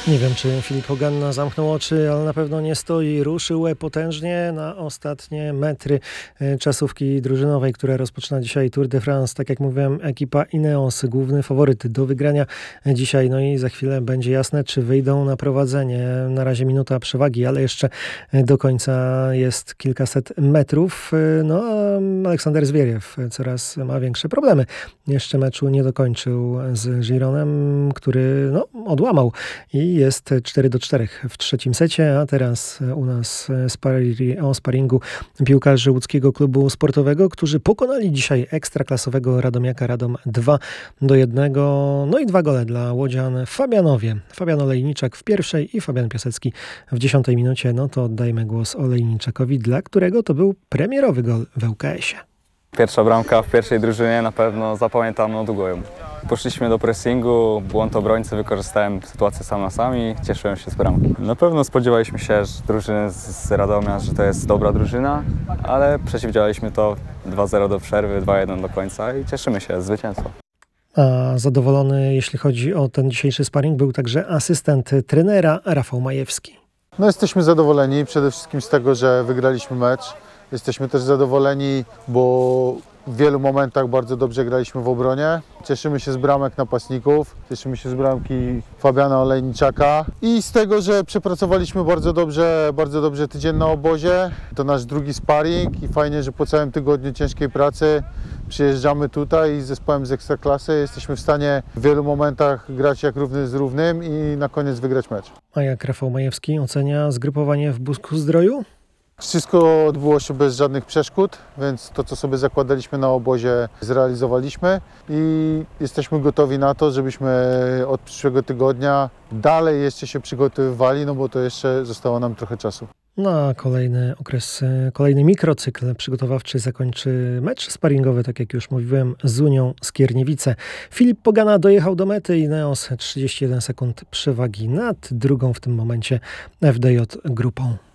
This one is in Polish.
Nie wiem, czy Filip Hoganna zamknął oczy, ale na pewno nie stoi. Ruszył potężnie na ostatnie metry czasówki drużynowej, która rozpoczyna dzisiaj Tour de France. Tak jak mówiłem, ekipa Ineos, główny faworyt do wygrania dzisiaj. No i za chwilę będzie jasne, czy wyjdą na prowadzenie. Na razie minuta przewagi, ale jeszcze do końca jest kilkaset metrów. No a Aleksander Zwieriew coraz ma większe problemy. Jeszcze meczu nie dokończył z Gironem, który odłamał i jest 4-4 w trzecim secie, a teraz u nas o sparingu piłkarzy łódzkiego klubu sportowego, którzy pokonali dzisiaj ekstraklasowego Radomiaka Radom 2-1. No i 2 gole dla łodzian w Fabianowie. Fabian Olejniczak w pierwszej i Fabian Piasecki w 10 minucie. No to oddajmy głos Olejniczakowi, dla którego to był premierowy gol w ŁKS-ie. Pierwsza bramka w pierwszej drużynie, na pewno zapamiętam na długo ją. Poszliśmy do pressingu, błąd obrońcy, wykorzystałem sytuację sam na sam i cieszyłem się z bramki. Na pewno spodziewaliśmy się, że drużyny z Radomia, że to jest dobra drużyna, ale przeciwdziałaliśmy to 2-0 do przerwy, 2-1 do końca i cieszymy się z zwycięstwa. A zadowolony, jeśli chodzi o ten dzisiejszy sparring, był także asystent trenera Rafał Majewski. No jesteśmy zadowoleni przede wszystkim z tego, że wygraliśmy mecz. Jesteśmy też zadowoleni, bo w wielu momentach bardzo dobrze graliśmy w obronie. Cieszymy się z bramek napastników, cieszymy się z bramki Fabiana Olejniczaka i z tego, że przepracowaliśmy bardzo dobrze tydzień na obozie. To nasz drugi sparring i fajnie, że po całym tygodniu ciężkiej pracy przyjeżdżamy tutaj i z zespołem z Ekstraklasy jesteśmy w stanie w wielu momentach grać jak równy z równym i na koniec wygrać mecz. A jak Rafał Majewski ocenia zgrupowanie w Busku-Zdroju? Wszystko odbyło się bez żadnych przeszkód, więc to, co sobie zakładaliśmy na obozie, zrealizowaliśmy i jesteśmy gotowi na to, żebyśmy od przyszłego tygodnia dalej jeszcze się przygotowywali, no bo to jeszcze zostało nam trochę czasu. Na kolejny okres, kolejny mikrocykl przygotowawczy zakończy mecz sparingowy, tak jak już mówiłem, z Unią Skierniewice. Filip Pogana dojechał do mety i Ineos 31 sekund przewagi nad drugą w tym momencie FDJ grupą.